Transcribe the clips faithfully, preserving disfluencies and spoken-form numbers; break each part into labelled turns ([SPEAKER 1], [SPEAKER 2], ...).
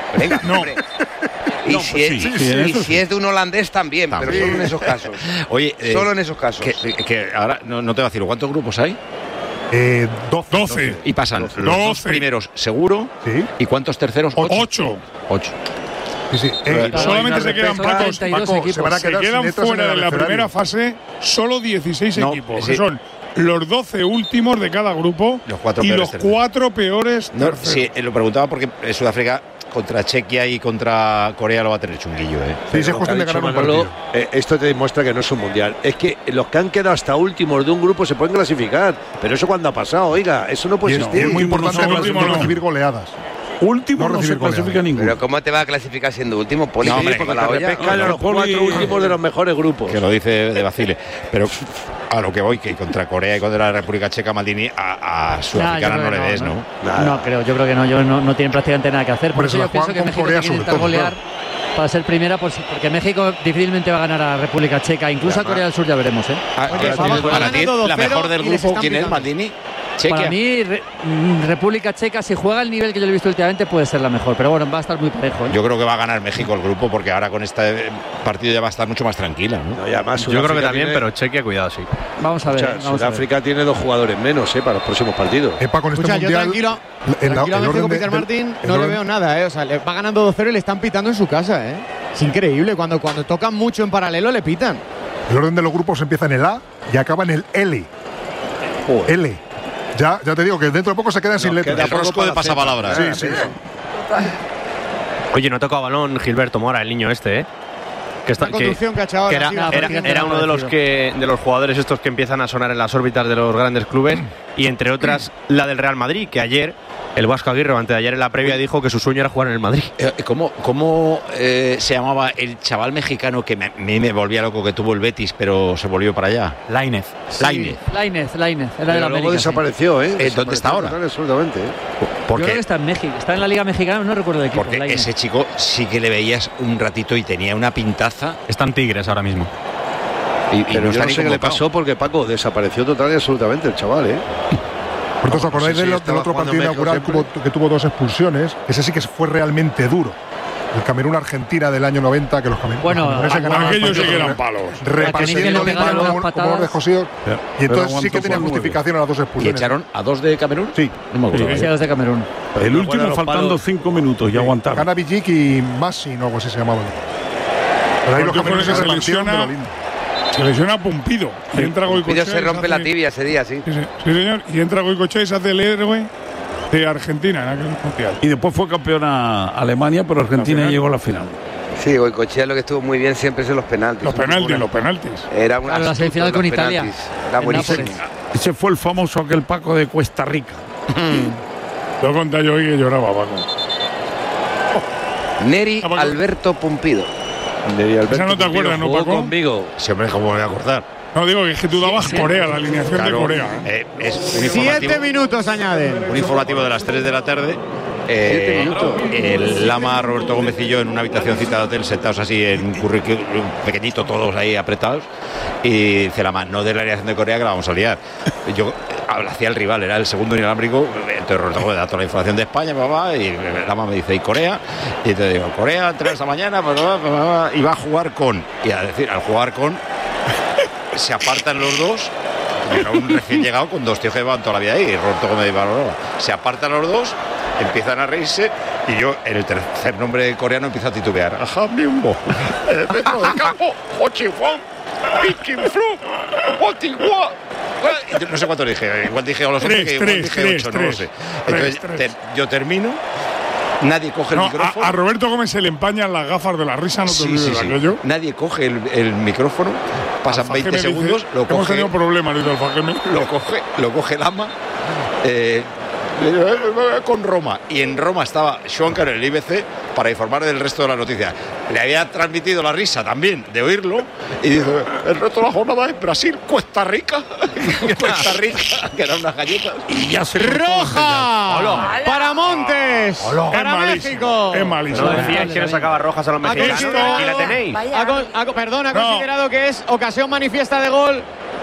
[SPEAKER 1] Venga,
[SPEAKER 2] no.
[SPEAKER 1] hombre. Y,
[SPEAKER 2] no,
[SPEAKER 1] si,
[SPEAKER 2] pues
[SPEAKER 1] es,
[SPEAKER 2] sí,
[SPEAKER 1] y
[SPEAKER 2] sí,
[SPEAKER 1] si
[SPEAKER 2] sí.
[SPEAKER 1] es de un holandés también,
[SPEAKER 3] también.
[SPEAKER 1] pero solo en esos casos.
[SPEAKER 3] Oye, eh,
[SPEAKER 1] solo en esos casos.
[SPEAKER 3] Que, que ahora no, no te vacilo. ¿Cuántos grupos hay?
[SPEAKER 2] Eh, doce. doce.
[SPEAKER 3] Y pasan
[SPEAKER 2] doce.
[SPEAKER 3] los dos
[SPEAKER 2] doce.
[SPEAKER 3] primeros seguro.
[SPEAKER 2] Sí.
[SPEAKER 3] ¿Y cuántos terceros? Ocho.
[SPEAKER 2] Ocho.
[SPEAKER 3] Ocho.
[SPEAKER 2] Sí, sí. Eh,
[SPEAKER 4] solamente se quedan
[SPEAKER 2] Paco, Paco, se van a quedar
[SPEAKER 4] se quedan
[SPEAKER 2] sin
[SPEAKER 4] fuera de la
[SPEAKER 2] abecedario.
[SPEAKER 4] primera fase solo dieciséis
[SPEAKER 3] No,
[SPEAKER 4] equipos,
[SPEAKER 3] sí.
[SPEAKER 4] que son los doce últimos de cada grupo
[SPEAKER 3] Los cuatro
[SPEAKER 4] y
[SPEAKER 3] peores
[SPEAKER 4] los
[SPEAKER 3] terceros.
[SPEAKER 4] cuatro peores
[SPEAKER 3] No,
[SPEAKER 4] terceros.
[SPEAKER 3] sí, eh, lo preguntaba porque eh, Sudáfrica contra Chequia y contra Corea lo va a tener chunguillo, ¿eh?
[SPEAKER 2] Sí, sí, es
[SPEAKER 5] Lo que ha
[SPEAKER 2] cuestión de
[SPEAKER 5] dicho
[SPEAKER 2] ganar un
[SPEAKER 5] Manolo,
[SPEAKER 2] partido.
[SPEAKER 5] eh, esto te demuestra que no es un mundial. Es que los que han quedado hasta últimos de un grupo se pueden clasificar. Pero eso cuando ha pasado, oiga, eso no puede
[SPEAKER 2] Y es,
[SPEAKER 5] existir.
[SPEAKER 2] y es muy importante
[SPEAKER 4] no,
[SPEAKER 2] no,
[SPEAKER 4] último
[SPEAKER 2] no
[SPEAKER 4] no.
[SPEAKER 2] recibir goleadas.
[SPEAKER 6] Último
[SPEAKER 2] No
[SPEAKER 6] no, se
[SPEAKER 2] recibir goleadas.
[SPEAKER 6] clasifica ninguno.
[SPEAKER 1] Pero ¿cómo te va a clasificar siendo último? Poli,
[SPEAKER 3] No, hombre,
[SPEAKER 1] por
[SPEAKER 5] Porque
[SPEAKER 1] la
[SPEAKER 5] te
[SPEAKER 1] olla.
[SPEAKER 5] repescan a
[SPEAKER 6] No,
[SPEAKER 5] los
[SPEAKER 6] Poli-
[SPEAKER 5] cuatro últimos de los mejores grupos.
[SPEAKER 3] Que lo dice de vacile. Pero a lo que voy, que contra Corea y contra la República Checa, Maldini, a, a Sudafricana
[SPEAKER 7] Nah,
[SPEAKER 3] no
[SPEAKER 7] yo
[SPEAKER 3] le
[SPEAKER 7] creo que
[SPEAKER 3] des,
[SPEAKER 7] no,
[SPEAKER 3] ¿no?
[SPEAKER 5] Nada.
[SPEAKER 7] No creo, yo creo que no, yo no, no tienen prácticamente nada que hacer. Por
[SPEAKER 2] Hombre,
[SPEAKER 7] eso
[SPEAKER 2] se la
[SPEAKER 7] yo pienso
[SPEAKER 2] juegan
[SPEAKER 7] que
[SPEAKER 2] con
[SPEAKER 7] México
[SPEAKER 2] Corea
[SPEAKER 7] tiene que
[SPEAKER 2] sobre
[SPEAKER 7] intentar
[SPEAKER 2] todo,
[SPEAKER 7] golear
[SPEAKER 2] claro.
[SPEAKER 7] para ser primera, pues, porque México difícilmente va a ganar a República Checa. Incluso a Corea del Sur ya veremos, ¿eh?
[SPEAKER 3] Ah,
[SPEAKER 8] Oye,
[SPEAKER 3] ahora
[SPEAKER 8] va-
[SPEAKER 3] tienes-
[SPEAKER 8] va
[SPEAKER 3] para ti,
[SPEAKER 8] ganando
[SPEAKER 3] la
[SPEAKER 8] dos cero
[SPEAKER 3] mejor del
[SPEAKER 8] y les
[SPEAKER 3] grupo,
[SPEAKER 8] están
[SPEAKER 3] ¿quién es?
[SPEAKER 8] picando.
[SPEAKER 3] Maldini. Chequia.
[SPEAKER 7] Para mí, Re- mm, República Checa, si juega al nivel que yo le he visto últimamente, puede ser la mejor. Pero bueno, va a estar muy parejo, ¿eh?
[SPEAKER 3] Yo creo que va a ganar México el grupo porque ahora con este partido ya va a estar mucho más tranquila, ¿no?
[SPEAKER 5] No, y además
[SPEAKER 9] Yo creo que
[SPEAKER 5] Sudáfrica
[SPEAKER 9] también,
[SPEAKER 5] tiene-
[SPEAKER 9] pero Chequia, cuidado, sí.
[SPEAKER 7] Vamos a ver.
[SPEAKER 5] o sea,
[SPEAKER 7] vamos a ver.
[SPEAKER 5] Sudáfrica tiene dos jugadores menos eh, para los próximos partidos.
[SPEAKER 2] Epa, con este
[SPEAKER 8] Escucha, yo
[SPEAKER 2] mundial.
[SPEAKER 8] tranquilo,
[SPEAKER 2] en la-
[SPEAKER 8] tranquilo a
[SPEAKER 2] el
[SPEAKER 8] México,
[SPEAKER 2] orden de-
[SPEAKER 8] Peter
[SPEAKER 2] del-
[SPEAKER 8] Martín,
[SPEAKER 2] el
[SPEAKER 8] no le
[SPEAKER 2] orden-
[SPEAKER 8] veo nada, ¿eh? O sea, le va ganando dos cero y le están pitando en su casa, ¿eh? Es increíble, cuando, cuando tocan mucho en paralelo le pitan.
[SPEAKER 2] El orden de los grupos empieza en el A y acaba en el L.
[SPEAKER 5] Joder.
[SPEAKER 2] L. Ya, ya te digo que dentro de poco se quedan sin letras.
[SPEAKER 5] queda
[SPEAKER 3] El rosco de pasapalabras.
[SPEAKER 2] Sí, sí.
[SPEAKER 9] Oye, no ha tocado balón Gilberto Mora, el niño este, ¿eh? Que, está,
[SPEAKER 8] La conducción que ha echado
[SPEAKER 9] que
[SPEAKER 8] ahora,
[SPEAKER 9] era,
[SPEAKER 8] sí,
[SPEAKER 7] nada,
[SPEAKER 9] era,
[SPEAKER 7] prácticamente
[SPEAKER 9] era uno de los
[SPEAKER 7] desaparecido.
[SPEAKER 9] que de los jugadores estos que empiezan a sonar en las órbitas de los grandes clubes y entre otras la del Real Madrid, que ayer el Vasco Aguirre, antes de ayer en la previa, dijo que su sueño era jugar en el Madrid.
[SPEAKER 3] Eh, ¿Cómo, cómo eh, se llamaba el chaval mexicano que me, a mí me volvía loco, que tuvo el Betis, pero se volvió para allá?
[SPEAKER 9] Lainez.
[SPEAKER 3] Lainez.
[SPEAKER 7] Lainez, Lainez, era de
[SPEAKER 5] Pero
[SPEAKER 7] la
[SPEAKER 5] luego
[SPEAKER 7] América. sí.
[SPEAKER 5] desapareció, ¿eh?
[SPEAKER 3] Eh, ¿dónde está ahora?
[SPEAKER 5] Desapareció absolutamente, ¿eh?
[SPEAKER 7] Yo creo
[SPEAKER 3] Porque,
[SPEAKER 7] que está en México, está en la Liga Mexicana, no recuerdo el equipo.
[SPEAKER 3] porque
[SPEAKER 7] Lainez.
[SPEAKER 3] ese chico sí que le veías un ratito y tenía una pintaza.
[SPEAKER 9] Están Tigres ahora mismo.
[SPEAKER 3] Y, y
[SPEAKER 5] Pero
[SPEAKER 3] no
[SPEAKER 5] yo
[SPEAKER 3] está
[SPEAKER 5] no
[SPEAKER 3] ni
[SPEAKER 5] sé qué le
[SPEAKER 3] convocado.
[SPEAKER 5] pasó porque Paco desapareció total y absolutamente el chaval, ¿eh?
[SPEAKER 2] Por cierto, ¿os acordáis
[SPEAKER 5] Sí, sí,
[SPEAKER 2] del, del
[SPEAKER 5] estaba
[SPEAKER 2] otro
[SPEAKER 5] jugando
[SPEAKER 2] partido
[SPEAKER 5] México
[SPEAKER 2] inaugural que
[SPEAKER 5] siempre.
[SPEAKER 2] tuvo, que tuvo dos expulsiones? Ese sí que fue realmente duro. El Camerún-Argentina del año noventa, que los cameruneses
[SPEAKER 7] Bueno,
[SPEAKER 2] cameruneses ganaban
[SPEAKER 4] Aquellos sí
[SPEAKER 2] partidos
[SPEAKER 4] que eran
[SPEAKER 2] re-
[SPEAKER 4] palos.
[SPEAKER 2] repartiendo
[SPEAKER 7] le pegaron
[SPEAKER 2] palos
[SPEAKER 7] unas
[SPEAKER 2] como,
[SPEAKER 7] patadas.
[SPEAKER 2] como los descosidos.
[SPEAKER 6] Pero
[SPEAKER 2] Y entonces sí
[SPEAKER 6] aguantó
[SPEAKER 2] que tenía
[SPEAKER 6] por nueve.
[SPEAKER 2] justificación a las dos
[SPEAKER 3] ¿Y
[SPEAKER 2] expulsiones.
[SPEAKER 3] echaron a dos de Camerún?
[SPEAKER 2] Sí.
[SPEAKER 3] No me acuerdo.
[SPEAKER 7] Sí, los de Camerún.
[SPEAKER 6] El
[SPEAKER 5] Pero
[SPEAKER 6] último
[SPEAKER 5] fuera los
[SPEAKER 6] faltando
[SPEAKER 5] palos.
[SPEAKER 6] cinco minutos y aguantaron.
[SPEAKER 2] Gana Villic y Massi, no, algo así se llamaba. Pero ahí los
[SPEAKER 4] Porque
[SPEAKER 2] cameruneses
[SPEAKER 4] se
[SPEAKER 2] repartieron de
[SPEAKER 4] lesiona-
[SPEAKER 2] lo lindo.
[SPEAKER 4] Se lesiona Pumpido. Y entra Goicoechea.
[SPEAKER 1] Pido se rompe la tibia ese día, sí.
[SPEAKER 4] Sí, sí, sí, señor. Y entra Goicoechea y se hace el héroe de Argentina en aquel mundial.
[SPEAKER 6] Y después fue campeona Alemania, pero Argentina
[SPEAKER 4] final.
[SPEAKER 6] llegó a la final.
[SPEAKER 1] Sí, Goicoechea lo que estuvo muy bien siempre es en los penaltis.
[SPEAKER 4] Los penaltis, los penaltis.
[SPEAKER 1] Era una
[SPEAKER 7] Claro, la semifinal con Italia,
[SPEAKER 1] Era
[SPEAKER 7] en
[SPEAKER 1] buenísimo.
[SPEAKER 7] Nápoles.
[SPEAKER 6] Ese fue el famoso aquel Paco de Costa Rica.
[SPEAKER 4] Lo conté yo hoy que lloraba, Paco.
[SPEAKER 1] Neri
[SPEAKER 4] Ah, Paco.
[SPEAKER 1] Alberto Pumpido.
[SPEAKER 4] Esa no te acuerdas, ¿no,
[SPEAKER 5] Jugó
[SPEAKER 4] Paco?
[SPEAKER 5] conmigo.
[SPEAKER 3] Sí, hombre, ¿cómo me voy a acordar?
[SPEAKER 4] No, digo que es que tú dabas Corea, la alineación
[SPEAKER 3] Claro,
[SPEAKER 4] de Corea. ¿eh?
[SPEAKER 3] eh, es un informativo,
[SPEAKER 8] Siete minutos añaden.
[SPEAKER 3] un informativo de las tres de la tarde. Eh, el lama Roberto Gómez y yo en una habitacióncita de hotel sentados así en un currículum pequeñito, todos ahí apretados, y dice Lama, no de la alineación de Corea que la vamos a liar. Yo eh, hacía el rival, era el segundo inalámbrico, entonces Roberto Gómez da toda la información de España, papá, y Lama me dice, ¿y Corea? Y te digo, Corea entra esta mañana, pa, pa, pa, pa, y va a jugar con, y a decir, al jugar con, se apartan los dos. Era un recién llegado con dos tíos que llevaban toda la vida ahí, y Roberto Gómez y Valorova. Se apartan los dos, empiezan a reírse, y yo, en el tercer nombre coreano, empiezo a titubear. Ajá, Miumbo. El metro del campo, Ochihuan, Pikinflu, Otigua. No sé cuánto dije, igual dije a los otros,
[SPEAKER 4] Tres,
[SPEAKER 3] que igual
[SPEAKER 4] tres,
[SPEAKER 3] dije
[SPEAKER 4] tres,
[SPEAKER 3] ocho, no lo
[SPEAKER 4] tres.
[SPEAKER 3] sé.
[SPEAKER 4] Tres,
[SPEAKER 3] Entonces,
[SPEAKER 4] tres.
[SPEAKER 3] te- yo termino, nadie coge el
[SPEAKER 4] No,
[SPEAKER 3] micrófono.
[SPEAKER 4] a, a Roberto Gómez se le empañan las gafas de la risa, no te
[SPEAKER 3] Sí,
[SPEAKER 4] olvides
[SPEAKER 3] sí,
[SPEAKER 4] de
[SPEAKER 3] sí.
[SPEAKER 4] aquello.
[SPEAKER 3] Nadie coge el, el micrófono, pasan
[SPEAKER 4] Alfajeme
[SPEAKER 3] veinte
[SPEAKER 4] dice,
[SPEAKER 3] segundos, lo
[SPEAKER 4] Hemos
[SPEAKER 3] coge.
[SPEAKER 4] tenido problemas, dice Alfajeme.
[SPEAKER 3] lo coge, lo coge Lama eh, con Roma. Y en Roma estaba Schwanker en el I B C para informar del resto de la noticia. Le había transmitido la risa también de oírlo. Y dice: el resto de la jornada es Brasil, Costa Rica. Costa Rica, que eran unas galletas.
[SPEAKER 6] Y ya se cortó la
[SPEAKER 8] ¡Roja! ¡Para Montes! ¡Para
[SPEAKER 4] Es malísimo,
[SPEAKER 8] México!
[SPEAKER 4] es malísimo.
[SPEAKER 9] No decíais que no sacaba rojas a los
[SPEAKER 8] Ha
[SPEAKER 9] mexicanos.
[SPEAKER 8] considerado-
[SPEAKER 9] Aquí la tenéis.
[SPEAKER 8] Ha con- ha con- perdón, ha
[SPEAKER 4] No.
[SPEAKER 8] considerado que es ocasión manifiesta de gol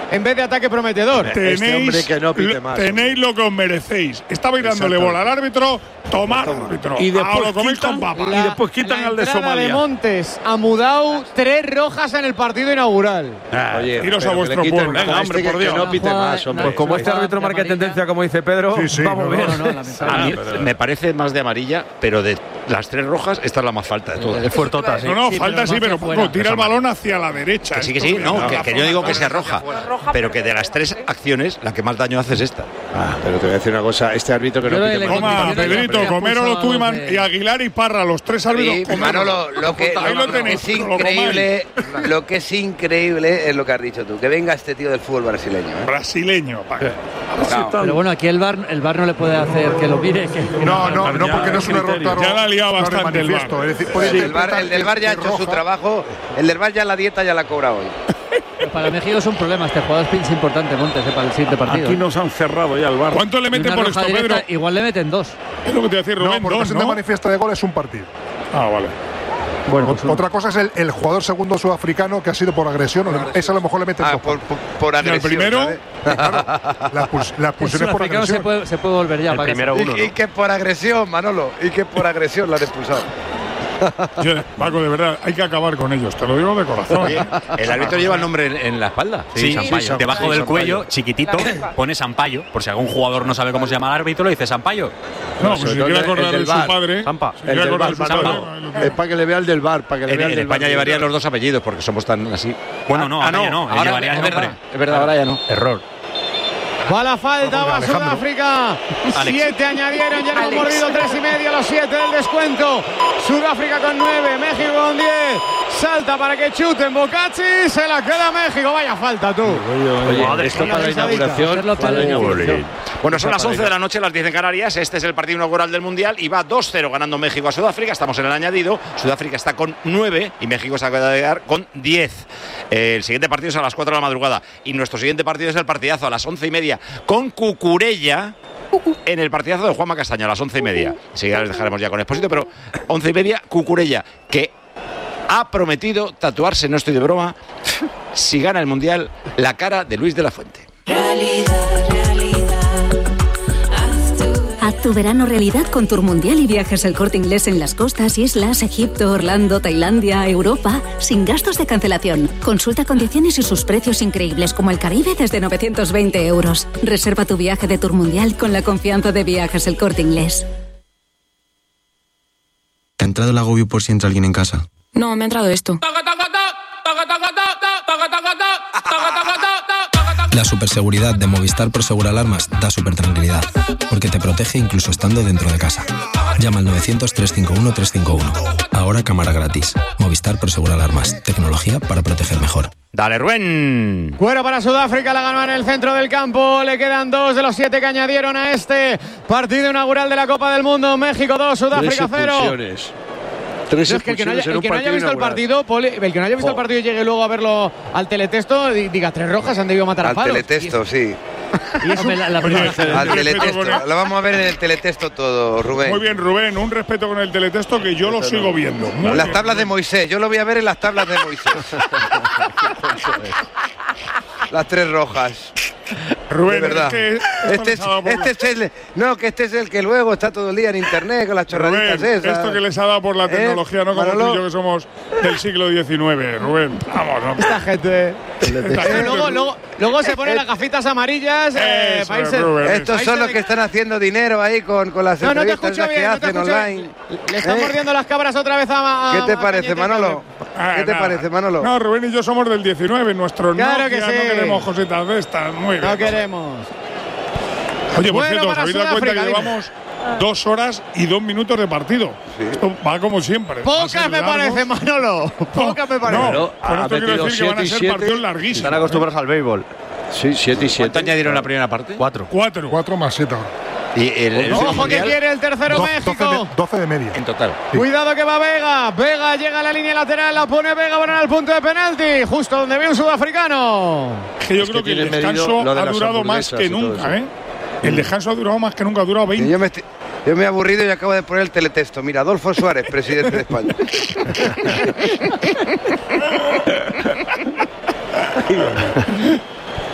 [SPEAKER 8] en vez de ataque prometedor.
[SPEAKER 4] Tenéis,
[SPEAKER 5] Este hombre que no pite más,
[SPEAKER 4] tenéis lo que os merecéis. Estabais dándole bola al árbitro, tomad árbitro.
[SPEAKER 6] Y
[SPEAKER 4] Ah,
[SPEAKER 6] después
[SPEAKER 4] lo coméis
[SPEAKER 6] quitan-
[SPEAKER 4] con papas.
[SPEAKER 6] y después quitan
[SPEAKER 8] la
[SPEAKER 6] al de
[SPEAKER 8] entrada
[SPEAKER 6] Somalia.
[SPEAKER 8] de Montes a Mudau, tres rojas en el partido inaugural.
[SPEAKER 5] Oye,
[SPEAKER 4] Iros
[SPEAKER 5] pero
[SPEAKER 4] a
[SPEAKER 5] que
[SPEAKER 4] vuestro
[SPEAKER 5] le quiten
[SPEAKER 4] pueblo.
[SPEAKER 5] a
[SPEAKER 6] Venga, hombre,
[SPEAKER 5] este
[SPEAKER 6] por
[SPEAKER 5] que
[SPEAKER 6] Dios.
[SPEAKER 5] no pite
[SPEAKER 7] Jugada-
[SPEAKER 5] más, hombre.
[SPEAKER 7] no,
[SPEAKER 9] Pues como este
[SPEAKER 7] Jugada
[SPEAKER 9] árbitro
[SPEAKER 7] de
[SPEAKER 9] marca
[SPEAKER 7] amarilla.
[SPEAKER 9] tendencia, como dice Pedro,
[SPEAKER 2] Sí, sí,
[SPEAKER 9] vamos
[SPEAKER 2] no,
[SPEAKER 9] bien.
[SPEAKER 7] No, no, lamentable.
[SPEAKER 3] A mí me parece más de amarilla, pero de las tres rojas, esta es la más falta de todas.
[SPEAKER 9] Es fuertota, sí.
[SPEAKER 4] No, no,
[SPEAKER 7] Sí,
[SPEAKER 4] falta
[SPEAKER 7] pero
[SPEAKER 4] sí,
[SPEAKER 7] no
[SPEAKER 4] pero
[SPEAKER 7] hacia fuera.
[SPEAKER 4] poco. Tira el balón hacia la derecha.
[SPEAKER 3] Que sí, que
[SPEAKER 4] Esto
[SPEAKER 3] sí,
[SPEAKER 4] es
[SPEAKER 3] no,
[SPEAKER 4] una
[SPEAKER 3] que, que yo digo que sea
[SPEAKER 4] roja.
[SPEAKER 3] roja, pero que de las tres acciones, la que más daño hace es esta.
[SPEAKER 5] Ah, pero te voy a decir una cosa, este árbitro que
[SPEAKER 7] Yo
[SPEAKER 5] no
[SPEAKER 7] creo
[SPEAKER 5] pite
[SPEAKER 7] que
[SPEAKER 5] más.
[SPEAKER 7] le
[SPEAKER 4] Toma,
[SPEAKER 7] Yo creo que
[SPEAKER 4] Pedrito,
[SPEAKER 7] le
[SPEAKER 4] Comero,
[SPEAKER 7] pulsado
[SPEAKER 4] Tuiman
[SPEAKER 7] de-
[SPEAKER 4] y Aguilar y Parra, los tres árbitros.
[SPEAKER 1] Sí,
[SPEAKER 4] comeros.
[SPEAKER 1] Manolo, lo que,
[SPEAKER 4] Ahí lo
[SPEAKER 1] lo
[SPEAKER 4] tenéis,
[SPEAKER 1] que es
[SPEAKER 4] lo comáis.
[SPEAKER 1] increíble, lo que es increíble es lo que has dicho tú, que venga este tío del fútbol brasileño. ¿eh?
[SPEAKER 4] Brasileño. pa.
[SPEAKER 1] Claro.
[SPEAKER 7] Pero bueno, aquí el VAR, el VAR no le puede hacer que lo mire. Que, que
[SPEAKER 2] No, no, no,
[SPEAKER 6] Ya,
[SPEAKER 2] porque no es un error
[SPEAKER 6] criterio.
[SPEAKER 2] claro.
[SPEAKER 4] Ya la ha liado
[SPEAKER 2] claro y
[SPEAKER 4] bastante el
[SPEAKER 2] manifiesto.
[SPEAKER 4] VAR.
[SPEAKER 2] Es decir, puede
[SPEAKER 1] El del, bar,
[SPEAKER 2] interpretar
[SPEAKER 1] el del bar ya ha
[SPEAKER 2] que
[SPEAKER 1] hecho su
[SPEAKER 2] roja.
[SPEAKER 1] trabajo, el del bar ya la dieta ya la cobra hoy.
[SPEAKER 7] Para México es un problema. Este jugador es pinche importante, Montes, eh, para el siguiente partido.
[SPEAKER 6] Aquí nos han cerrado ya el bar.
[SPEAKER 4] ¿Cuánto le
[SPEAKER 7] Y
[SPEAKER 4] meten
[SPEAKER 7] una
[SPEAKER 4] por
[SPEAKER 7] roja
[SPEAKER 4] esto,
[SPEAKER 7] directa,
[SPEAKER 4] Pedro?
[SPEAKER 7] igual le meten dos.
[SPEAKER 4] Es lo que te voy a decir,
[SPEAKER 2] No,
[SPEAKER 4] Rubén,
[SPEAKER 2] por
[SPEAKER 4] dos,
[SPEAKER 2] ocasión de
[SPEAKER 4] ¿no?
[SPEAKER 2] manifiesta de gol es un partido.
[SPEAKER 4] Ah, vale.
[SPEAKER 7] Bueno, pues
[SPEAKER 2] Otra cosa es el, el jugador segundo sudafricano que ha sido por agresión. Ese a lo mejor le meten
[SPEAKER 1] Ah,
[SPEAKER 2] dos.
[SPEAKER 1] por, por, por
[SPEAKER 4] ¿Y el
[SPEAKER 1] agresión.
[SPEAKER 4] primero?
[SPEAKER 1] ¿sabes?
[SPEAKER 2] La, expulsión- la
[SPEAKER 7] el
[SPEAKER 2] expulsión es por
[SPEAKER 7] sudafricano se
[SPEAKER 2] agresión.
[SPEAKER 7] puede, se puede volver ya.
[SPEAKER 9] El
[SPEAKER 7] para
[SPEAKER 9] primero
[SPEAKER 7] casa.
[SPEAKER 9] uno,
[SPEAKER 1] Y, y
[SPEAKER 9] ¿no?
[SPEAKER 1] que por agresión, Manolo, y que por agresión lo han expulsado.
[SPEAKER 4] Yo, Paco, de verdad, hay que acabar con ellos, te lo digo de corazón.
[SPEAKER 3] Oye, el árbitro lleva el nombre en, en la espalda.
[SPEAKER 10] Sí,
[SPEAKER 5] Sampaio. Sí,
[SPEAKER 10] debajo
[SPEAKER 5] sí,
[SPEAKER 10] del
[SPEAKER 5] Sampaio.
[SPEAKER 10] cuello, chiquitito, pone Sampaio. Por si algún jugador no sabe cómo se llama el árbitro, le dice Sampaio.
[SPEAKER 4] No, pues
[SPEAKER 5] sobre
[SPEAKER 4] si
[SPEAKER 5] todo
[SPEAKER 4] quiere
[SPEAKER 5] el
[SPEAKER 4] acordar
[SPEAKER 5] del
[SPEAKER 4] de su
[SPEAKER 5] VAR.
[SPEAKER 4] padre.
[SPEAKER 9] Zampa.
[SPEAKER 4] si
[SPEAKER 5] El
[SPEAKER 4] quiere
[SPEAKER 5] del
[SPEAKER 4] acordar
[SPEAKER 5] bar,
[SPEAKER 4] de su
[SPEAKER 5] Manolo.
[SPEAKER 4] padre, lo que-
[SPEAKER 5] Es para que le vea el del bar, para que le
[SPEAKER 3] En,
[SPEAKER 5] vea el
[SPEAKER 3] en
[SPEAKER 5] del
[SPEAKER 3] España
[SPEAKER 5] bar.
[SPEAKER 3] llevarían los dos apellidos porque somos tan así.
[SPEAKER 10] Bueno, no,
[SPEAKER 3] Ah,
[SPEAKER 10] ahora ya no, él
[SPEAKER 1] ahora
[SPEAKER 10] llevaría el
[SPEAKER 1] es
[SPEAKER 10] nombre.
[SPEAKER 1] verdad, es verdad, ahora ya no.
[SPEAKER 3] Error.
[SPEAKER 8] Va la falta, va
[SPEAKER 2] Alejandro.
[SPEAKER 8] Sudáfrica.
[SPEAKER 10] Alex.
[SPEAKER 8] Siete añadieron, ya hemos mordido tres y medio, los siete del descuento. Sudáfrica con nueve, México con diez. Salta para que chuten Bocacci, se la queda México. Vaya falta tú.
[SPEAKER 5] Oye, esto para la inauguración.
[SPEAKER 7] Hacerlo
[SPEAKER 5] para la
[SPEAKER 7] tele.
[SPEAKER 5] inauguración.
[SPEAKER 3] Bueno, son las once de la noche, las diez en Canarias. Este es el partido inaugural del Mundial y va dos cero ganando México a Sudáfrica. Estamos en el añadido. Sudáfrica está con nueve y México se acaba de quedar con diez. Eh, el siguiente partido es a las cuatro de la madrugada y nuestro siguiente partido es el partidazo a las once y media con Cucurella en el partidazo de Juanma Castaño a las once y media. Enseguida les dejaremos ya con Expósito, pero once y media Cucurella, que ha prometido tatuarse, no estoy de broma, si gana el Mundial, la cara de Luis de la Fuente.
[SPEAKER 11] Haz tu verano realidad con Tour Mundial y viajes El Corte Inglés en las costas, islas, Egipto, Orlando, Tailandia, Europa, sin gastos de cancelación. Consulta condiciones y sus precios increíbles como el Caribe desde novecientos veinte euros. Reserva tu viaje de Tour Mundial con la confianza de viajes El Corte Inglés.
[SPEAKER 12] ¿Te ha entrado el agobio por si entra alguien en casa?
[SPEAKER 11] No, me ha entrado esto.
[SPEAKER 12] La superseguridad de Movistar Prosegur Alarmas da super tranquilidad, porque te protege incluso estando dentro de casa. Llama al novecientos, trescientos cincuenta y uno, trescientos cincuenta y uno. Ahora cámara gratis. Movistar Prosegur Alarmas. Tecnología para proteger mejor.
[SPEAKER 3] Dale, Rubén.
[SPEAKER 8] Cuero para Sudáfrica, la ganó en el centro del campo. Le quedan dos de los siete que añadieron a este partido inaugural de la Copa del Mundo. México dos, Sudáfrica
[SPEAKER 5] Tres
[SPEAKER 8] cero.
[SPEAKER 5] expulsiones. Tres
[SPEAKER 8] No, es que el que no haya,
[SPEAKER 5] expulsiones en
[SPEAKER 8] el
[SPEAKER 5] un
[SPEAKER 8] que no haya
[SPEAKER 5] partido
[SPEAKER 8] visto el
[SPEAKER 5] inaugural.
[SPEAKER 8] partido, Poli, el que no haya visto el partido y llegue luego a verlo al teletexto, di- diga tres rojas, han debido matar a
[SPEAKER 1] Al
[SPEAKER 8] palos.
[SPEAKER 1] teletexto, sí.
[SPEAKER 8] Y es un-
[SPEAKER 7] Hombre, la, la
[SPEAKER 4] Oye,
[SPEAKER 7] primera-
[SPEAKER 4] el
[SPEAKER 1] Al
[SPEAKER 4] respeto
[SPEAKER 1] teletexto.
[SPEAKER 4] con el-
[SPEAKER 1] Lo vamos a ver en el teletexto todo, Rubén.
[SPEAKER 4] Muy bien, Rubén, un respeto con el teletexto que yo lo sigo viendo. Muy
[SPEAKER 1] Las
[SPEAKER 4] bien.
[SPEAKER 1] tablas de Moisés, yo lo voy a ver en las tablas de Moisés. Las tres rojas.
[SPEAKER 4] Rubén,
[SPEAKER 1] de verdad.
[SPEAKER 4] es que esto
[SPEAKER 1] este,
[SPEAKER 4] les
[SPEAKER 1] es,
[SPEAKER 4] ha dado por
[SPEAKER 1] este es el, no, que este es el que luego está todo el día en internet con las chorraditas
[SPEAKER 4] Rubén,
[SPEAKER 1] esas.
[SPEAKER 4] esto que les ha dado por la
[SPEAKER 1] ¿Eh?
[SPEAKER 4] tecnología, no como tú
[SPEAKER 1] Manolo.
[SPEAKER 4] y yo que somos del siglo diecinueve, Rubén. Vamos, no.
[SPEAKER 8] Esta gente.
[SPEAKER 4] Esta
[SPEAKER 8] Pero
[SPEAKER 4] gente-
[SPEAKER 8] luego, luego, luego se ponen las gafitas amarillas eh,
[SPEAKER 4] Eso
[SPEAKER 8] para
[SPEAKER 4] es,
[SPEAKER 8] irse-
[SPEAKER 4] Rubén.
[SPEAKER 1] Estos
[SPEAKER 8] Ahí
[SPEAKER 1] son
[SPEAKER 8] se
[SPEAKER 1] los
[SPEAKER 8] ve-
[SPEAKER 1] que están haciendo dinero ahí con, con las
[SPEAKER 8] No, no te
[SPEAKER 1] entrevistas
[SPEAKER 8] escucho
[SPEAKER 1] esas que
[SPEAKER 8] bien, no te
[SPEAKER 1] hacen
[SPEAKER 8] escucho
[SPEAKER 1] online.
[SPEAKER 8] bien. Le están
[SPEAKER 1] ¿Eh?
[SPEAKER 8] mordiendo las cabras otra vez a, a
[SPEAKER 1] ¿Qué te
[SPEAKER 8] a
[SPEAKER 1] parece,
[SPEAKER 8] Cañete.
[SPEAKER 1] Manolo?
[SPEAKER 4] Ah,
[SPEAKER 1] ¿Qué te
[SPEAKER 4] nada.
[SPEAKER 1] parece, Manolo?
[SPEAKER 4] No, Rubén y yo somos del diecinueve, nuestro
[SPEAKER 8] Claro
[SPEAKER 4] Nokia,
[SPEAKER 8] que sí.
[SPEAKER 4] no queremos cositas de estas. Muy bien.
[SPEAKER 8] No queremos.
[SPEAKER 4] Oye, por
[SPEAKER 8] Bueno,
[SPEAKER 4] cierto, ¿os
[SPEAKER 8] para
[SPEAKER 4] habéis dado cuenta que
[SPEAKER 8] Sudáfrica,
[SPEAKER 4] llevamos dos horas y dos minutos de partido? Esto va como siempre. Va a
[SPEAKER 8] Pocas
[SPEAKER 4] ser
[SPEAKER 8] me
[SPEAKER 4] largo.
[SPEAKER 8] parece, Manolo. Pocas me parece.
[SPEAKER 4] No,
[SPEAKER 5] Pero
[SPEAKER 4] con
[SPEAKER 5] ha
[SPEAKER 4] esto quiero
[SPEAKER 5] metido
[SPEAKER 4] decir que van a
[SPEAKER 5] siete y
[SPEAKER 4] ser
[SPEAKER 5] siete.
[SPEAKER 4] partidos larguísimos.
[SPEAKER 9] Están acostumbrados al béisbol.
[SPEAKER 5] Sí, siete y siete.
[SPEAKER 3] ¿Cuánto añadieron la primera parte?
[SPEAKER 9] Cuatro.
[SPEAKER 4] Cuatro.
[SPEAKER 2] Cuatro más siete ahora.
[SPEAKER 3] Y el, el
[SPEAKER 8] Ojo que
[SPEAKER 3] mundial
[SPEAKER 8] quiere el tercero
[SPEAKER 2] Do-
[SPEAKER 8] México.
[SPEAKER 2] doce, de, doce de media.
[SPEAKER 3] en total.
[SPEAKER 8] Cuidado que va Vega. Vega llega a la línea lateral, la pone Vega, van al punto de penalti, justo donde ve un sudafricano.
[SPEAKER 4] Es que yo
[SPEAKER 5] Es
[SPEAKER 4] creo
[SPEAKER 5] que
[SPEAKER 4] que, el
[SPEAKER 5] tiene
[SPEAKER 4] descanso
[SPEAKER 5] medido lo de
[SPEAKER 4] ha
[SPEAKER 5] las
[SPEAKER 4] durado más
[SPEAKER 5] hamburguesas
[SPEAKER 4] que
[SPEAKER 5] y todo
[SPEAKER 4] nunca,
[SPEAKER 5] eso.
[SPEAKER 4] ¿eh? El descanso ha durado más que nunca, ha durado
[SPEAKER 1] Y
[SPEAKER 4] veinte.
[SPEAKER 1] yo, me estoy- yo me he aburrido y acabo de poner el teletexto. Mira, Adolfo Suárez, presidente de España.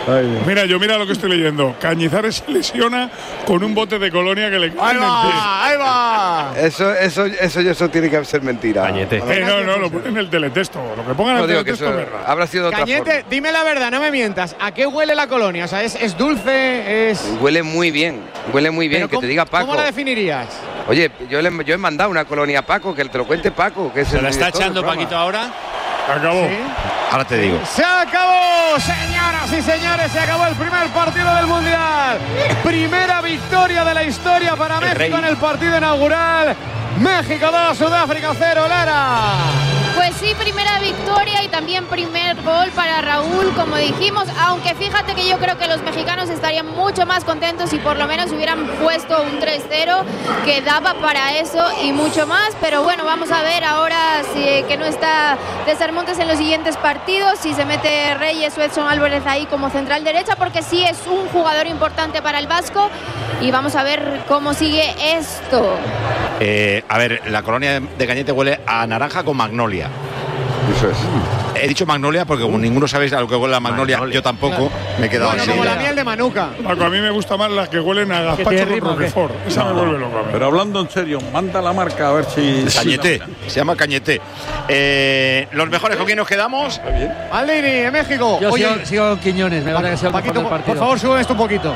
[SPEAKER 4] Mira, yo mira lo que estoy leyendo. Cañizares se lesiona con un bote de colonia que le cae
[SPEAKER 8] ¡Ahí
[SPEAKER 4] en el
[SPEAKER 8] va!
[SPEAKER 4] pie.
[SPEAKER 8] ¡Ahí va!
[SPEAKER 1] Eso, eso, eso, eso tiene que ser mentira.
[SPEAKER 9] Cañete.
[SPEAKER 4] Eh, no, no, lo ponen en el teletexto. Lo que pongan en
[SPEAKER 1] No
[SPEAKER 4] el
[SPEAKER 1] digo que
[SPEAKER 4] teletexto.
[SPEAKER 1] eso
[SPEAKER 4] me raro.
[SPEAKER 1] habrá sido de otra
[SPEAKER 8] Cañete,
[SPEAKER 1] forma.
[SPEAKER 8] dime la verdad, no me mientas. ¿A qué huele la colonia? O sea, ¿es, es dulce? ¿Es...?
[SPEAKER 1] Huele muy bien, huele muy bien,
[SPEAKER 8] Pero
[SPEAKER 1] que
[SPEAKER 8] ¿cómo-
[SPEAKER 1] te diga Paco.
[SPEAKER 8] ¿Cómo la definirías?
[SPEAKER 1] Oye, yo, le, yo he mandado una colonia a Paco, que te lo cuente Paco. Que es
[SPEAKER 10] ¿Se
[SPEAKER 1] el
[SPEAKER 10] la está
[SPEAKER 1] director del
[SPEAKER 10] echando
[SPEAKER 1] programa.
[SPEAKER 10] Paquito ahora?
[SPEAKER 4] Acabó.
[SPEAKER 8] ¿Sí?
[SPEAKER 3] Ahora te digo.
[SPEAKER 8] Se acabó, señoras y señores, se acabó el primer partido del Mundial. Primera victoria de la historia para
[SPEAKER 10] El
[SPEAKER 8] México
[SPEAKER 10] rey.
[SPEAKER 8] en el partido inaugural. México dos, Sudáfrica cero, Lara.
[SPEAKER 13] Pues sí, primera victoria y también primer gol para Raúl, como dijimos, aunque fíjate que yo creo que los mexicanos estarían mucho más contentos si por lo menos hubieran puesto un tres cero, que daba para eso y mucho más, pero bueno, vamos a ver ahora si, que no está César Montes en los siguientes partidos, si se mete Reyes o Edson Álvarez ahí como central derecha, porque sí es un jugador importante para el Vasco y vamos a ver cómo sigue esto.
[SPEAKER 3] Eh, a ver, la colonia de Cañete huele a naranja con magnolia.
[SPEAKER 1] Eso es.
[SPEAKER 3] He dicho magnolia porque como ninguno sabéis a lo que huele la magnolia,
[SPEAKER 9] Magnolia.
[SPEAKER 3] yo tampoco me he quedado
[SPEAKER 8] Bueno,
[SPEAKER 3] así.
[SPEAKER 8] como la miel de Manuka.
[SPEAKER 4] Paco, a mí me gusta más las que huelen a gazpacho
[SPEAKER 7] tiene
[SPEAKER 4] con
[SPEAKER 7] rima, ¿o qué?
[SPEAKER 4] Roquefort. Esa me vuelve loco a mí.
[SPEAKER 6] Pero hablando en serio, manda la marca a ver si.
[SPEAKER 3] Cañete, se llama Cañete. Eh, los mejores, ¿con quién nos quedamos?
[SPEAKER 8] Maldini, en México.
[SPEAKER 7] Yo
[SPEAKER 8] Oye,
[SPEAKER 7] sigo, sigo con Quiñones, me parece que sea el mejor
[SPEAKER 8] Paquito,
[SPEAKER 7] del
[SPEAKER 8] por,
[SPEAKER 7] partido.
[SPEAKER 8] por favor, sube esto un poquito.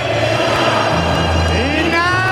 [SPEAKER 8] Y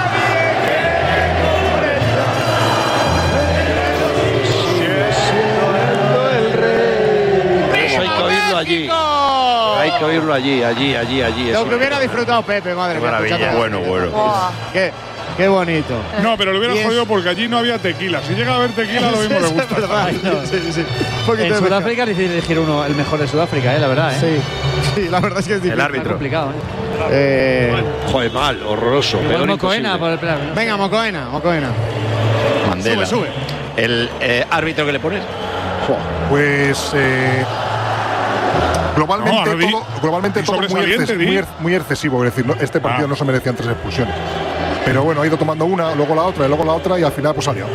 [SPEAKER 5] Eso hay que oírlo allí. Hay que oírlo allí, allí, allí, allí.
[SPEAKER 8] Lo
[SPEAKER 5] eso.
[SPEAKER 8] que hubiera disfrutado Pepe, madre mía.
[SPEAKER 3] Maravilla.
[SPEAKER 8] escuchando-
[SPEAKER 3] Bueno, bueno.
[SPEAKER 8] Buah, qué, qué bonito.
[SPEAKER 4] No, pero lo hubiera
[SPEAKER 8] Y es-
[SPEAKER 4] jodido porque allí no había tequila. Si llega a haber tequila, lo mismo le
[SPEAKER 8] Eso
[SPEAKER 4] gusta.
[SPEAKER 8] es verdad.
[SPEAKER 7] Ay, no.
[SPEAKER 8] Sí, sí. Un poquito
[SPEAKER 7] En
[SPEAKER 8] de
[SPEAKER 7] Sudáfrica le hicieron elegir uno, el mejor de Sudáfrica, eh, la verdad. Eh.
[SPEAKER 8] Sí, sí, la verdad es que es difícil.
[SPEAKER 9] El
[SPEAKER 7] Está
[SPEAKER 9] árbitro.
[SPEAKER 7] complicado. Eh.
[SPEAKER 8] Eh,
[SPEAKER 5] Joder, mal, horroroso.
[SPEAKER 7] Igual
[SPEAKER 5] peor
[SPEAKER 7] Mocoena
[SPEAKER 5] imposible.
[SPEAKER 7] por el plan. ¿no?
[SPEAKER 8] venga, Mocoena, Mocoena.
[SPEAKER 3] Mandela.
[SPEAKER 8] Sube, sube.
[SPEAKER 3] El eh, árbitro que le pones.
[SPEAKER 2] Pues eh, globalmente
[SPEAKER 4] No, Ardi-
[SPEAKER 2] todo, globalmente todo muy,
[SPEAKER 4] sobresaliente,
[SPEAKER 2] exces-
[SPEAKER 4] di.
[SPEAKER 2] muy, er- muy excesivo. Es decir, no- este partido
[SPEAKER 4] Ah.
[SPEAKER 2] no se merecían tres expulsiones. Pero bueno, ha ido tomando una, luego la otra, y luego la otra y al final pues salió.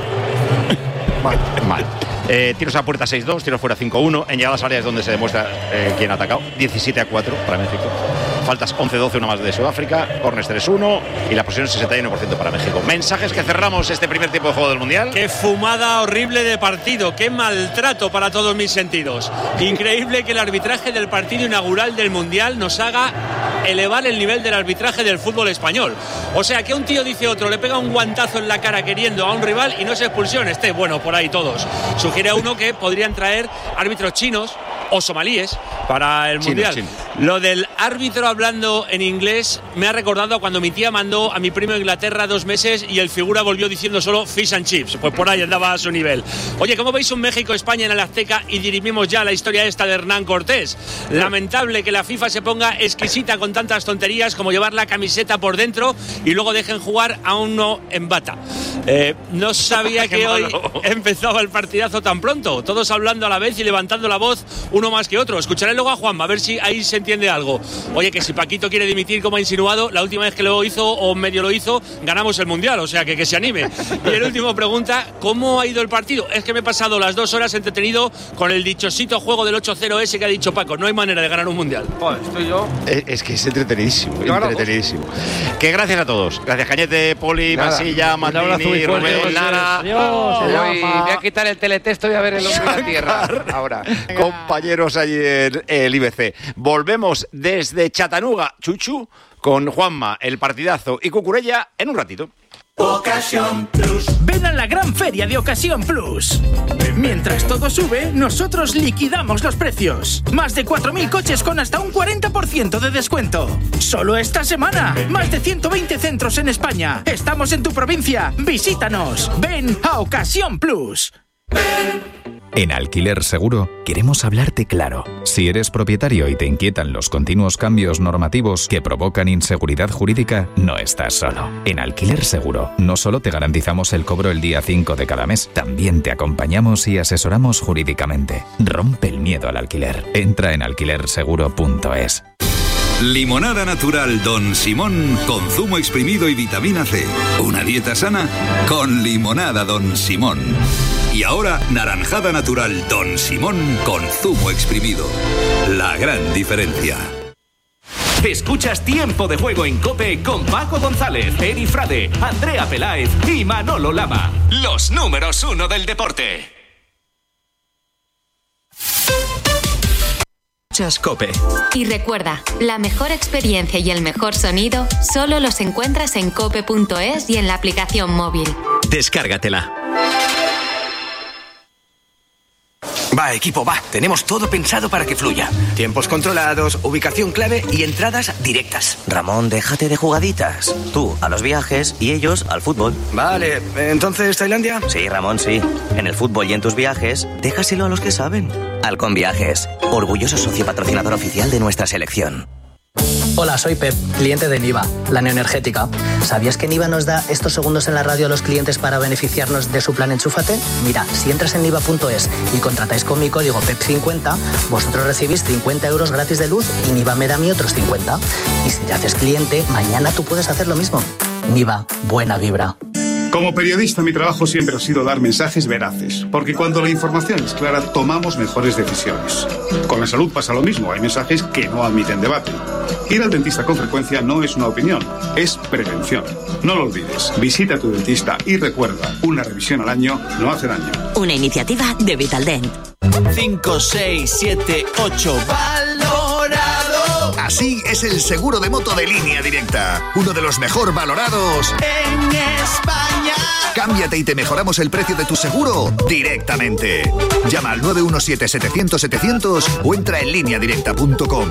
[SPEAKER 2] Mal.
[SPEAKER 3] Mal. Eh, tiros a puerta seis dos, tiros fuera cinco uno. En llegadas áreas donde se demuestra eh, quién ha atacado. diecisiete a cuatro para México. Faltas once doce, una más de Sudáfrica. Corners tres uno. Y la posición sesenta y uno por ciento para México. Mensajes que cerramos este primer tiempo de juego del Mundial.
[SPEAKER 10] Qué fumada horrible de partido, qué maltrato para todos mis sentidos. Increíble que el arbitraje del partido inaugural del Mundial nos haga elevar el nivel del arbitraje del fútbol español. O sea, que un tío dice otro, le pega un guantazo en la cara queriendo a un rival y no es expulsión. Esté, bueno, por ahí todos. Sugiere a uno que podrían traer árbitros chinos o somalíes para el
[SPEAKER 3] Chinos,
[SPEAKER 10] Mundial.
[SPEAKER 3] chinos.
[SPEAKER 10] Lo del árbitro hablando en inglés me ha recordado a cuando mi tía mandó a mi primo a Inglaterra dos meses y el figura volvió diciendo solo fish and chips. Pues por ahí andaba a su nivel. Oye, ¿cómo veis un México-España en el Azteca y dirimimos ya la historia esta de Hernán Cortés? Lamentable que la FIFA se ponga exquisita con tantas tonterías como llevar la camiseta por dentro y luego dejen jugar a uno en bata. Eh, no sabía que hoy empezaba el partidazo tan pronto. Todos hablando a la vez y levantando la voz uno más que otro. Escucharé luego a Juanma a ver si ahí se entiende algo. Oye, que si Paquito quiere dimitir como ha insinuado, la última vez que lo hizo o medio lo hizo, ganamos el Mundial, o sea que que se anime. Y el último pregunta, ¿cómo ha ido el partido? Es que me he pasado las dos horas entretenido con el dichosito juego del ocho cero ese que ha dicho Paco. No hay manera de ganar un Mundial.
[SPEAKER 6] Joder, estoy yo.
[SPEAKER 3] Es, es que es entretenidísimo,
[SPEAKER 6] Claro.
[SPEAKER 3] entretenidísimo. Que gracias a todos. Gracias Cañete, Poli,
[SPEAKER 1] Nada.
[SPEAKER 3] Masilla,
[SPEAKER 1] Un abrazo
[SPEAKER 3] Mantini,
[SPEAKER 1] muy fuerte,
[SPEAKER 3] Rubén,
[SPEAKER 1] José.
[SPEAKER 3] Lara.
[SPEAKER 7] Adiós.
[SPEAKER 1] Voy, voy a quitar el teletexto y a ver el hombre de la tierra. Ahora.
[SPEAKER 3] Compañeros allí en el I B C. Volvemos desde Chattanooga, Chuchu, con Juanma, el partidazo y Cucurella en un ratito.
[SPEAKER 14] Ocasión Plus. Ven a la gran feria de Ocasión Plus. Mientras todo sube, nosotros liquidamos los precios. Más de cuatro mil coches con hasta un cuarenta por ciento de descuento. Solo esta semana. Más de ciento veinte centros en España. Estamos en tu provincia. Visítanos. Ven a Ocasión Plus.
[SPEAKER 15] En Alquiler Seguro queremos hablarte claro. Si eres propietario y te inquietan los continuos cambios normativos que provocan inseguridad jurídica, no estás solo. En Alquiler Seguro no solo te garantizamos el cobro el día cinco de cada mes, también te acompañamos y asesoramos jurídicamente. Rompe el miedo al alquiler. Entra en alquiler seguro punto es.
[SPEAKER 16] Limonada natural Don Simón con zumo exprimido y vitamina C. Una dieta sana con limonada Don Simón. Y ahora naranjada natural Don Simón con zumo exprimido. La gran diferencia.
[SPEAKER 17] Escuchas Tiempo de Juego en COPE con Paco González, Eri Frade, Andrea Peláez y Manolo Lama. Los números uno del deporte.
[SPEAKER 18] COPE.
[SPEAKER 19] Y recuerda, la mejor experiencia y el mejor sonido solo los encuentras en cope punto es y en la aplicación móvil.
[SPEAKER 18] Descárgatela.
[SPEAKER 20] Va, equipo, va. Tenemos todo pensado para que fluya. Tiempos controlados, ubicación clave y entradas directas.
[SPEAKER 21] Ramón, déjate de jugaditas. Tú a los viajes y ellos al fútbol.
[SPEAKER 20] Vale, ¿entonces Tailandia?
[SPEAKER 21] Sí, Ramón, sí. En el fútbol y en tus viajes, déjaselo a los que saben. Halcón Viajes, orgulloso socio patrocinador oficial de nuestra selección.
[SPEAKER 22] Hola, soy Pep, cliente de Niva, la neoenergética. ¿Sabías que Niva nos da estos segundos en la radio a los clientes para beneficiarnos de su plan Enchúfate? Mira, si entras en niva punto es y contratáis con mi código P E P cincuenta, vosotros recibís cincuenta euros gratis de luz y Niva me da a mí otros cincuenta. Y si te haces cliente, mañana tú puedes hacer lo mismo. Niva, buena vibra.
[SPEAKER 23] Como periodista, mi trabajo siempre ha sido dar mensajes veraces, porque cuando la información es clara, tomamos mejores decisiones. Con la salud pasa lo mismo, hay mensajes que no admiten debate. Ir al dentista con frecuencia no es una opinión, es prevención. No lo olvides, visita a tu dentista y recuerda, una revisión al año no hace daño.
[SPEAKER 24] Una iniciativa de Vitaldent.
[SPEAKER 25] cinco, seis, siete, ocho. ¡Valorado!
[SPEAKER 26] Así es el seguro de moto de Línea Directa, uno de los mejor valorados
[SPEAKER 25] en España.
[SPEAKER 26] Cámbiate y te mejoramos el precio de tu seguro directamente. Llama al nueve uno siete, setecientos, setecientos o entra en línea directa punto com.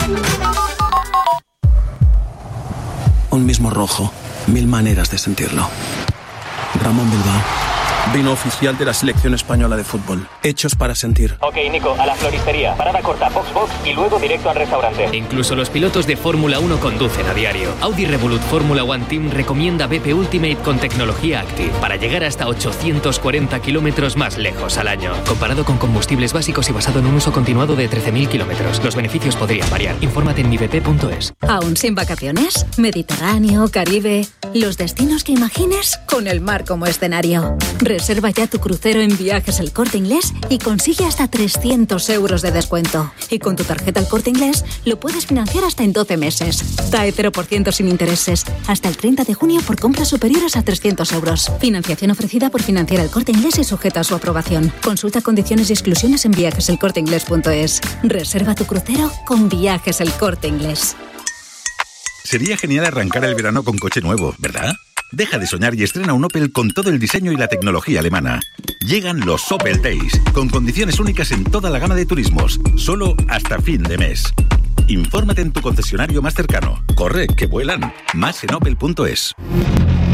[SPEAKER 27] Un mismo rojo, mil maneras de sentirlo. Ramón Bilbao, vino oficial de la selección española de fútbol. Hechos para sentir.
[SPEAKER 28] Ok, Nico, a la floristería. Parada corta, box box y luego directo al restaurante.
[SPEAKER 29] Incluso los pilotos de Fórmula uno conducen a diario. Audi Revolut Fórmula One Team recomienda B P Ultimate con tecnología Active para llegar hasta ochocientos cuarenta kilómetros más lejos al año. Comparado con combustibles básicos y basado en un uso continuado de trece mil kilómetros. Los beneficios podrían variar. Infórmate en mi b p punto es.
[SPEAKER 11] ¿Aún sin vacaciones? Mediterráneo, Caribe... Los destinos que imagines con el mar como escenario. Reserva ya tu crucero en Viajes El Corte Inglés y consigue hasta trescientos euros de descuento. Y con tu tarjeta El Corte Inglés lo puedes financiar hasta en doce meses. T A E cero por ciento sin intereses. Hasta el treinta de junio por compras superiores a trescientos euros. Financiación ofrecida por Financiera El Corte Inglés y sujeta a su aprobación. Consulta condiciones y exclusiones en viajes el corte inglés punto es. Reserva tu crucero con Viajes El Corte Inglés.
[SPEAKER 30] Sería genial arrancar el verano con coche nuevo, ¿verdad? Deja de soñar y estrena un Opel con todo el diseño y la tecnología alemana. Llegan los Opel Days, con condiciones únicas en toda la gama de turismos, solo hasta fin de mes. Infórmate en tu concesionario más cercano. Corre, que vuelan. Más en opel punto es.